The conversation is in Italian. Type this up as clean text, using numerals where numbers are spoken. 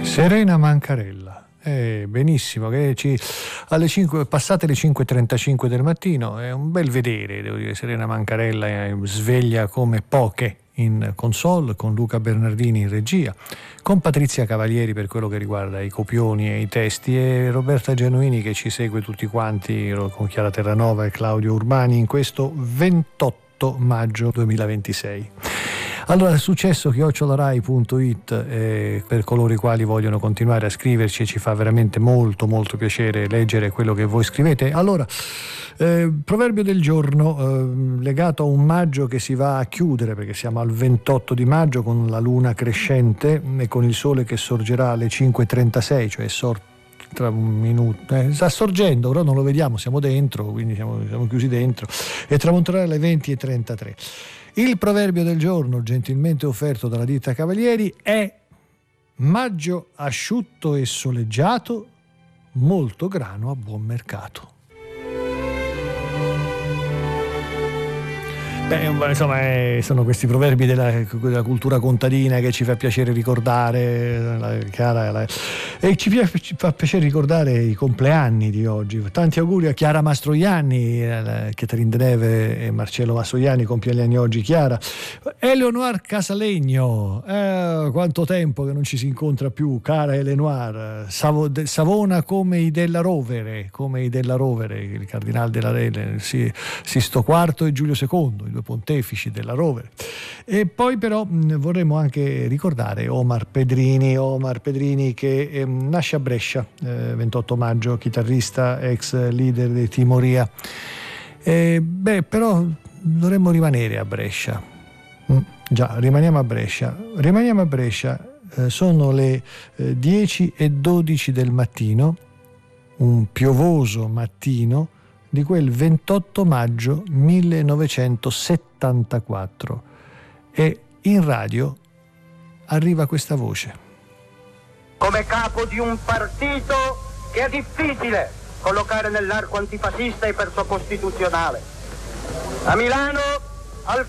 Serena Mancarella. Benissimo, che alle 5, passate le 5:35 del mattino, è un bel vedere, devo dire. Serena Mancarella sveglia come poche in console, con Luca Bernardini in regia, con Patrizia Cavalieri per quello che riguarda i copioni e i testi, e Roberta Genuini che ci segue tutti quanti con Chiara Terranova e Claudio Urbani in questo 28 maggio 2026. Allora, successo@rai.it, per coloro i quali vogliono continuare a scriverci, ci fa veramente molto molto piacere leggere quello che voi scrivete. Allora, proverbio del giorno, legato a un maggio che si va a chiudere, perché siamo al 28 di maggio con la luna crescente e con il sole che sorgerà alle 5:36, cioè tra un minuto, sta sorgendo, però non lo vediamo, siamo dentro, quindi siamo chiusi dentro, e tramonterà alle 20:33. Il proverbio del giorno, gentilmente offerto dalla ditta Cavalieri, è: maggio asciutto e soleggiato, molto grano a buon mercato. Insomma, sono questi proverbi della cultura contadina che ci fa piacere ricordare, e ci fa piacere ricordare i compleanni di oggi. Tanti auguri a Chiara Mastroianni, Catherine Deneve e Marcello Mastroianni, compie gli anni oggi Chiara. Eleonore Casalegno, quanto tempo che non ci si incontra più, cara Eleonore. Savona come i Della Rovere, il cardinale della Rele, Sisto IV e Giulio II, i due pontefici della Rovere. E poi però vorremmo anche ricordare Omar Pedrini che nasce a Brescia, 28 maggio, chitarrista, ex leader dei Timoria. Però dovremmo rimanere a Brescia. Rimaniamo a Brescia. Sono le 10:12 del mattino, un piovoso mattino di quel 28 maggio 1974, e in radio arriva questa voce. Come capo di un partito che è difficile collocare nell'arco antifascista e perciò costituzionale. A Milano, al...